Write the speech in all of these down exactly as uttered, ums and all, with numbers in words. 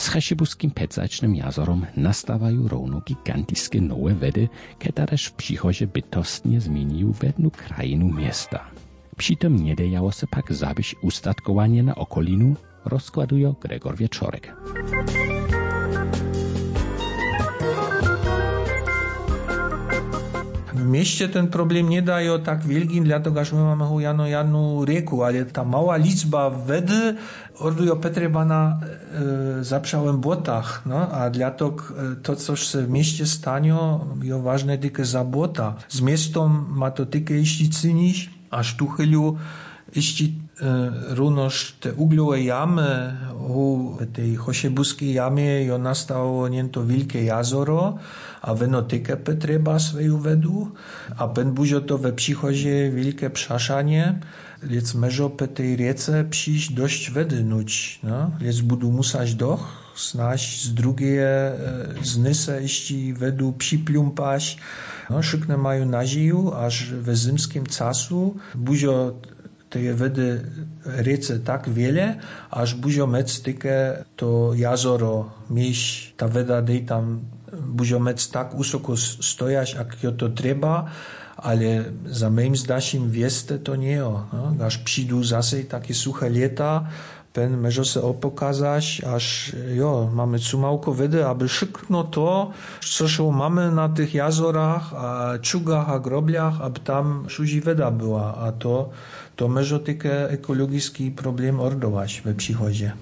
Z Chešibuskim pecačnym jazorom nastawają równo gigantiskie nowe wedy, które w przychodzie bytostnie zmieniły wednu krajinu miasta. Przy tym nie dajało się pak zabić ustatkowanie na okolinu, rozkładuje Gregor Wieczorek. W mieście ten problem nie daje tak wielki, dlatego że my mamy ho jano jedną rieku, ale ta mała liczba wody orduje potrzeba na e, zaprzałem błotach, no, a dlatego to, co się w mieście stanie, jest ważne tylko za błota. Z miastem ma to tylko jeśli cynić, a sztuchyliu jeśli e, równoż te ugliowe jamy, u tej Chešibusskiej jamie jo nastało niento wielkie jazoro, a weno tykę potrzeba swoją wedu, a pen budzio to we przychodzie wielkie przaszanie, więc meżo po tej riece przyjść dość wedy nuć, no, więc budu musać doch, snaś z drugie e, znysę, jeśli wedu przyplumpać, no, szykne mają naziju, aż we zimskim casu budzio tej wedy riece tak wiele, aż budzio mec tykę to jazoro mieć, ta weda dej tam budzio mec tak usoko stojać, jak jo to trzeba, ale za moim zdaszim wieste to nie jo. No? Aż przyjdą zase takie suche lata, pen może se opokazać, aż jo, mamy cumałko wedy, aby szykno to, co się mamy na tych jazorach, a czugach, a grobliach, aby tam szuzi weda była, a to to może tylko ekologiczny problem ordować we przychodzie.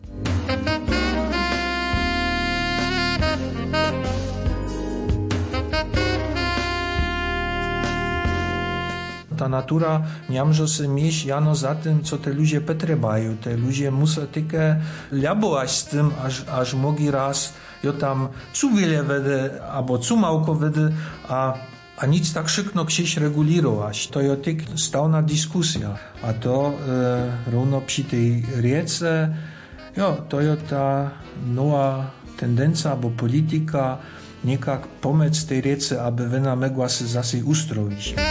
Ta natura nie może się mieć jano za tym, co te ludzie potrzebują. Te ludzie muszą tylko labować z tym, aż, aż mogli raz jo tam cu wiele wedy, albo cu małko wedy, a a nic tak szybko gdzieś regulować. To jest tylko stałna dyskusja. A to e, równo przy tej riece, jo, to jest ta nowa tendencja, albo polityka, niekak pomóc tej riece, aby wena mogła się zase ustroić.